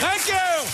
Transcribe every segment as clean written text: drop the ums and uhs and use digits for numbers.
Thank you.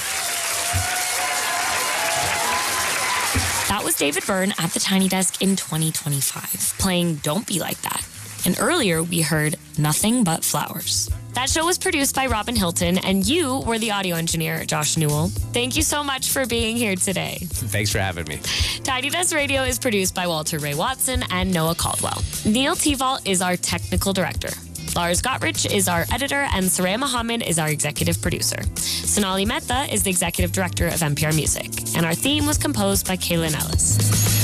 That was David Byrne at the Tiny Desk in 2025, playing Don't Be Like That. And earlier, we heard Nothing But Flowers. That show was produced by Robin Hilton, and you were the audio engineer, Josh Newell. Thank you so much for being here today. Thanks for having me. Tiny Desk Radio is produced by Walter Ray Watson and Noah Caldwell. Neil Teval is our technical director. Lars Gottrich is our editor, and Saraya Muhammad is our executive producer. Sonali Mehta is the executive director of NPR Music, and our theme was composed by Kaylin Ellis.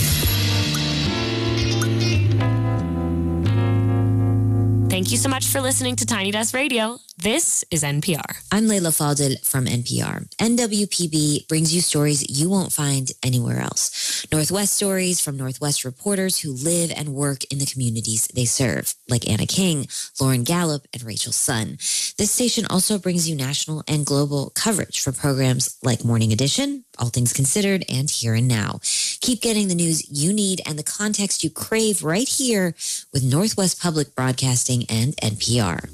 Thank you so much for listening to Tiny Desk Radio. This is NPR. I'm Layla Fadel from NPR. NWPB brings you stories you won't find anywhere else. Northwest stories from Northwest reporters who live and work in the communities they serve, like Anna King, Lauren Gallup, and Rachel Sun. This station also brings you national and global coverage for programs like Morning Edition, All Things Considered, and Here and Now. Keep getting the news you need and the context you crave right here with Northwest Public Broadcasting and NPR.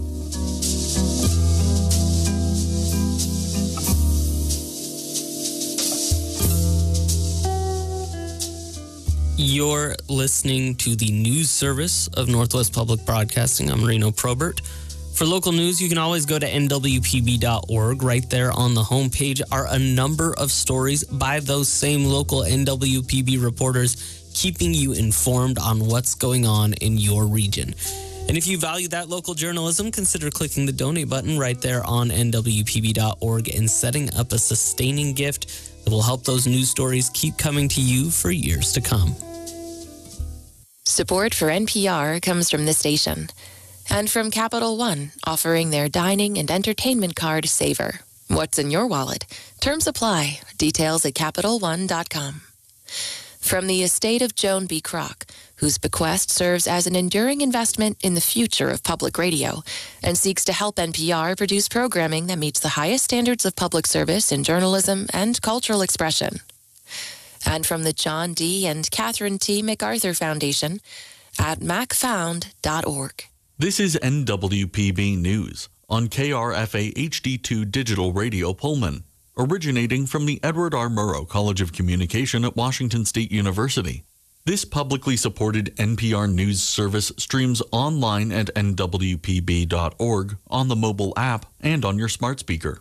You're listening to the news service of Northwest Public Broadcasting. I'm Reno Probert. For local news, you can always go to nwpb.org. Right there on the homepage are a number of stories by those same local NWPB reporters, keeping you informed on what's going on in your region. And if you value that local journalism, consider clicking the donate button right there on nwpb.org and setting up a sustaining gift that will help those news stories keep coming to you for years to come. Support for NPR comes from this station and from Capital One, offering their dining and entertainment card Saver. What's in your wallet? Terms apply. Details at CapitalOne.com. From the estate of Joan B. Kroc, whose bequest serves as an enduring investment in the future of public radio and seeks to help NPR produce programming that meets the highest standards of public service in journalism and cultural expression. And from the John D. and Catherine T. MacArthur Foundation at macfound.org. This is NWPB News on KRFA HD2 Digital Radio Pullman, originating from the Edward R. Murrow College of Communication at Washington State University. This publicly supported NPR news service streams online at nwpb.org, on the mobile app, and on your smart speaker.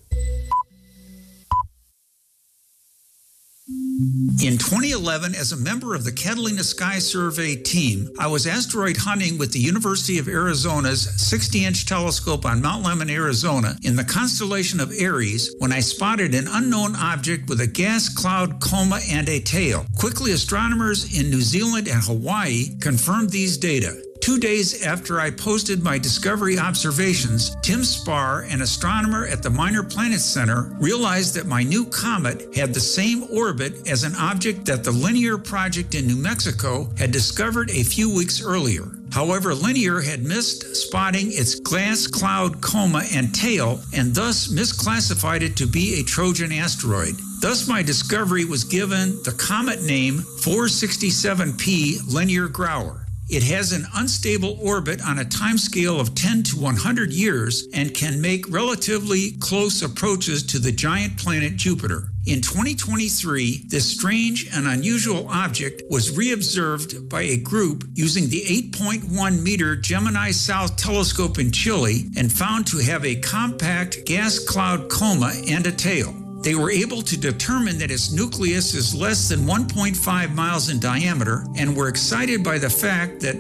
In 2011, as a member of the Catalina Sky Survey team, I was asteroid hunting with the University of Arizona's 60-inch telescope on Mount Lemmon, Arizona, in the constellation of Aries, when I spotted an unknown object with a gas cloud coma and a tail. Quickly, astronomers in New Zealand and Hawaii confirmed these data. 2 days after I posted my discovery observations, Tim Spar, an astronomer at the Minor Planets Center, realized that my new comet had the same orbit as an object that the Linear project in New Mexico had discovered a few weeks earlier. However, Linear had missed spotting its gas cloud coma and tail, and thus misclassified it to be a Trojan asteroid. Thus, my discovery was given the comet name 467P Linear Grauer. It has an unstable orbit on a timescale of 10 to 100 years and can make relatively close approaches to the giant planet Jupiter. In 2023, this strange and unusual object was reobserved by a group using the 8.1-meter Gemini South telescope in Chile and found to have a compact gas cloud coma and a tail. They were able to determine that its nucleus is less than 1.5 miles in diameter and were excited by the fact that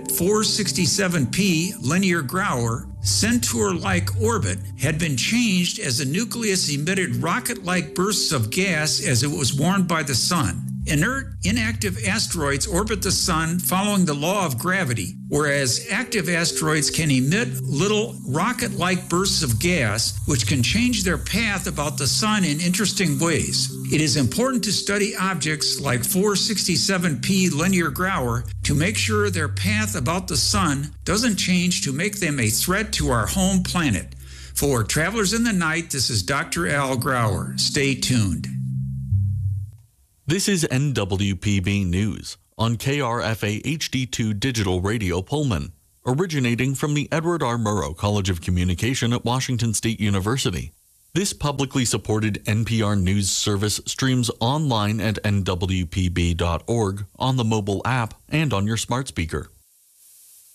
467P Linear Grauer Centaur-like orbit had been changed as the nucleus emitted rocket-like bursts of gas as it was warmed by the sun. Inert, inactive asteroids orbit the sun following the law of gravity, whereas active asteroids can emit little rocket-like bursts of gas, which can change their path about the sun in interesting ways. It is important to study objects like 467P Linear Grauer to make sure their path about the sun doesn't change to make them a threat to our home planet. For Travelers in the Night, this is Dr. Al Grauer. Stay tuned. This is NWPB News on KRFA HD2 Digital Radio Pullman, originating from the Edward R. Murrow College of Communication at Washington State University. This publicly supported NPR News service streams online at nwpb.org, on the mobile app, and on your smart speaker.